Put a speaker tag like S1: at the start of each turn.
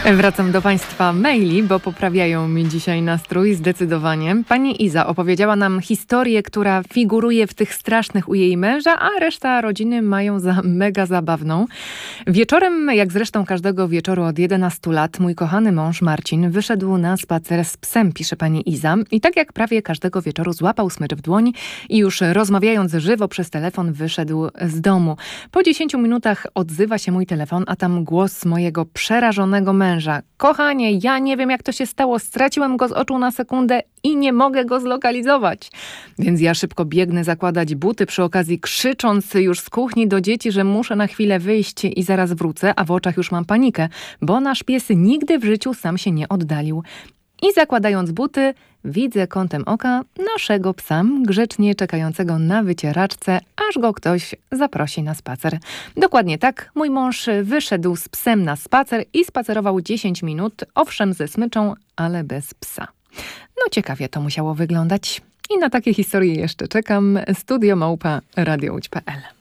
S1: Wracam do Państwa maili, bo poprawiają mi dzisiaj nastrój zdecydowanie. Pani Iza opowiedziała nam historię, która figuruje w tych strasznych u jej męża, a reszta rodziny mają za mega zabawną. Wieczorem, jak zresztą każdego wieczoru od 11 lat, mój kochany mąż Marcin wyszedł na spacer z psem, pisze pani Iza. I tak jak prawie każdego wieczoru złapał smycz w dłoń i już rozmawiając żywo przez telefon wyszedł z domu. Po 10 minutach odzywa się mój telefon, a tam głos mojego przerażonego męża. Kochanie, ja nie wiem jak to się stało, straciłem go z oczu na sekundę i nie mogę go zlokalizować. Więc ja szybko biegnę zakładać buty, przy okazji krzycząc już z kuchni do dzieci, że muszę na chwilę wyjść i zaraz wrócę, a w oczach już mam panikę, bo nasz pies nigdy w życiu sam się nie oddalił. I zakładając buty, widzę kątem oka naszego psa, grzecznie czekającego na wycieraczce, aż go ktoś zaprosi na spacer. Dokładnie tak, mój mąż wyszedł z psem na spacer i spacerował 10 minut, owszem ze smyczą, ale bez psa. No ciekawie to musiało wyglądać. I na takie historie jeszcze czekam. Studio@radiołódź.pl